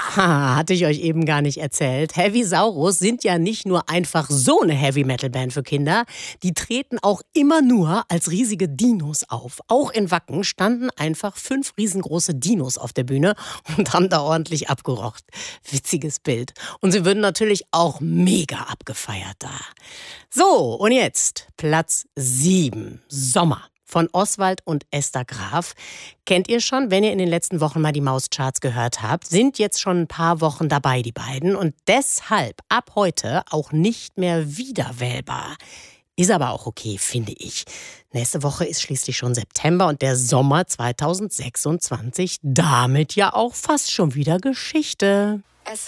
Ha, hatte ich euch eben gar nicht erzählt. Heavisaurus sind ja nicht nur einfach so eine Heavy-Metal-Band für Kinder. Die treten auch immer nur als riesige Dinos auf. Auch in Wacken standen einfach 5 riesengroße Dinos auf der Bühne und haben da ordentlich abgerockt. Witziges Bild. Und sie würden natürlich auch mega abgefeiert da. So, und jetzt Platz 7. Sommer. Von Oswald und Esther Graf. Kennt ihr schon, wenn ihr in den letzten Wochen mal die Mauscharts gehört habt, sind jetzt schon ein paar Wochen dabei, die beiden. Und deshalb ab heute auch nicht mehr wiederwählbar. Ist aber auch okay, finde ich. Nächste Woche ist schließlich schon September und der Sommer 2026 damit ja auch fast schon wieder Geschichte.